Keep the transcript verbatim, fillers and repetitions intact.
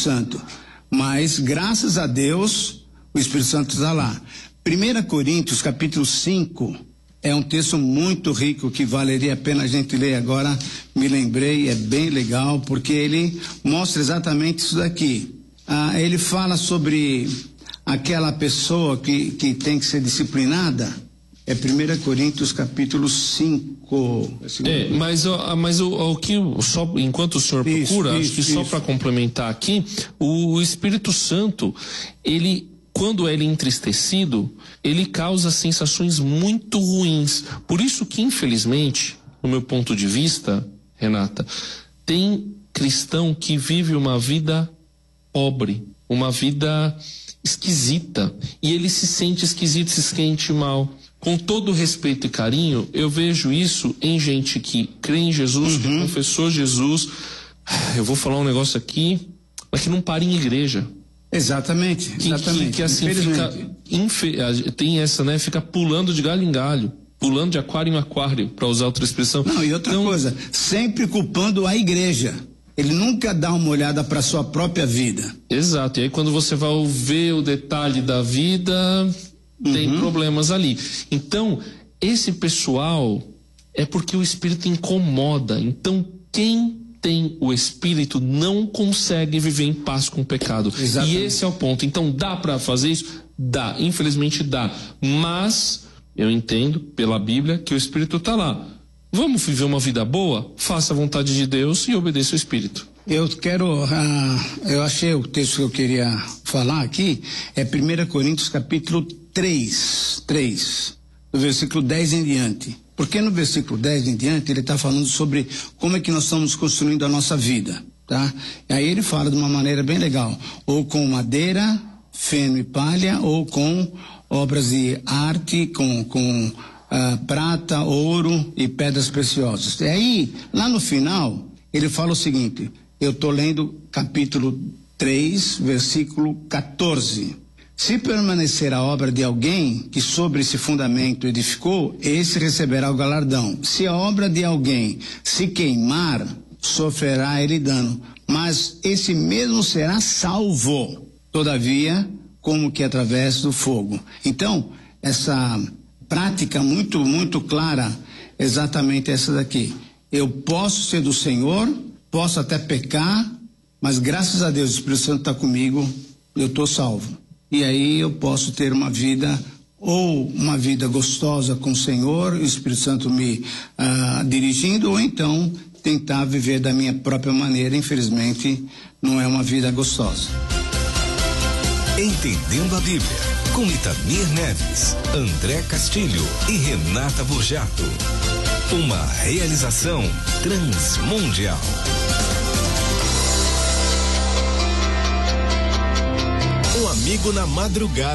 Santo. Mas, graças a Deus, o Espírito Santo está lá. primeira Coríntios, capítulo cinco, é um texto muito rico que valeria a pena a gente ler agora. Me lembrei, é bem legal, porque ele mostra exatamente isso daqui. Ah, ele fala sobre aquela pessoa que, que tem que ser disciplinada. É primeira Coríntios capítulo cinco. É, mas, mas o, o que, só, enquanto o senhor isso, procura, isso, acho que só para complementar aqui, o, o Espírito Santo, ele, quando ele é entristecido, ele causa sensações muito ruins. Por isso que, infelizmente, no meu ponto de vista, Renata, tem cristão que vive uma vida pobre, uma vida esquisita, e ele se sente esquisito, se sente mal. Com todo respeito e carinho, eu vejo isso em gente que crê em Jesus, uhum. que confessou Jesus. Eu vou falar um negócio aqui, mas que não para em igreja. Exatamente, que, exatamente. Que, que assim fica, infe, tem essa, né? Fica pulando de galho em galho, pulando de aquário em aquário, para usar outra expressão. Não, e outra então, coisa, sempre culpando a igreja. Ele nunca dá uma olhada para sua própria vida. Exato. E aí quando você vai ver o detalhe da vida, tem uhum. problemas ali. Então, esse pessoal é porque o Espírito incomoda. Então, quem tem o Espírito não consegue viver em paz com o pecado. Exatamente. E esse é o ponto. Então, dá para fazer isso? Dá. Infelizmente dá. Mas, eu entendo pela Bíblia que o Espírito está lá. Vamos viver uma vida boa? Faça a vontade de Deus e obedeça o Espírito. Eu quero, uh, eu achei o texto que eu queria falar aqui, é primeira Coríntios capítulo três, três, do versículo dez em diante. Porque no versículo dez em diante ele está falando sobre como é que nós estamos construindo a nossa vida, tá? E aí ele fala de uma maneira bem legal, ou com madeira, feno e palha, ou com obras de arte, com... com Uh, prata, ouro e pedras preciosas. E aí, lá no final, ele fala o seguinte, eu estou lendo capítulo três, versículo quatorze. Se permanecer a obra de alguém que sobre esse fundamento edificou, esse receberá o galardão. Se a obra de alguém se queimar, sofrerá ele dano, mas esse mesmo será salvo, todavia, como que através do fogo. Então, essa prática muito, muito clara, exatamente essa daqui. Eu posso ser do Senhor, posso até pecar, mas graças a Deus o Espírito Santo está comigo, eu estou salvo. E aí eu posso ter uma vida, ou uma vida gostosa com o Senhor, o Espírito Santo me ah, dirigindo, ou então tentar viver da minha própria maneira. Infelizmente, não é uma vida gostosa. Entendendo a Bíblia, com Itamir Neves, André Castilho e Renata Burjato. Uma realização Transmundial. Um amigo na madrugada.